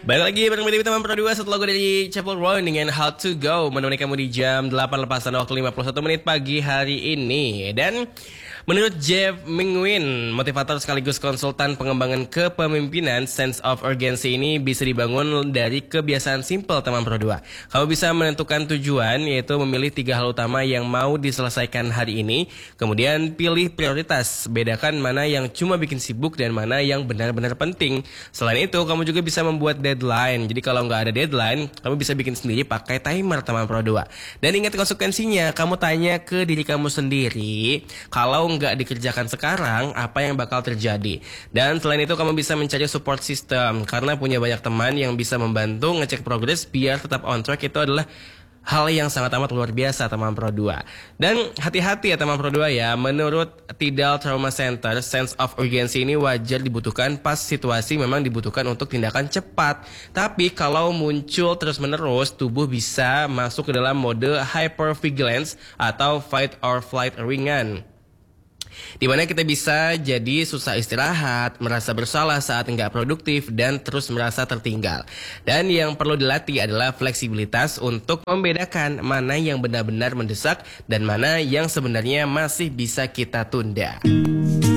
Balik lagi bareng BTV teman Pro 2 setelah gue dari Chapel Road dengan How to Go menemani kamu di jam 8 lepasan waktu 51 menit pagi hari ini. Dan menurut Jeff Mingwin, motivator sekaligus konsultan pengembangan kepemimpinan, sense of urgency ini bisa dibangun dari kebiasaan simple teman Pro 2. Kamu bisa menentukan tujuan, yaitu memilih 3 hal utama yang mau diselesaikan hari ini. Kemudian pilih prioritas, bedakan mana yang cuma bikin sibuk dan mana yang benar-benar penting. Selain itu, kamu juga bisa membuat deadline. Jadi kalau nggak ada deadline, kamu bisa bikin sendiri pakai timer teman Pro 2. Dan ingat konsekuensinya, kamu tanya ke diri kamu sendiri, kalau nggak dikerjakan sekarang, apa yang bakal terjadi. Dan selain itu, kamu bisa mencari support system, karena punya banyak teman yang bisa membantu ngecek progres biar tetap on track. Itu adalah hal yang sangat amat luar biasa teman Pro 2. Dan hati-hati ya teman Pro 2 ya. Menurut Tidal Trauma Center, sense of urgency ini wajar dibutuhkan pas situasi memang dibutuhkan untuk tindakan cepat. Tapi kalau muncul terus-menerus, tubuh bisa masuk ke dalam mode hypervigilance atau fight or flight ringan, di mana kita bisa jadi susah istirahat, merasa bersalah saat nggak produktif, dan terus merasa tertinggal. Dan yang perlu dilatih adalah fleksibilitas untuk membedakan mana yang benar-benar mendesak dan mana yang sebenarnya masih bisa kita tunda.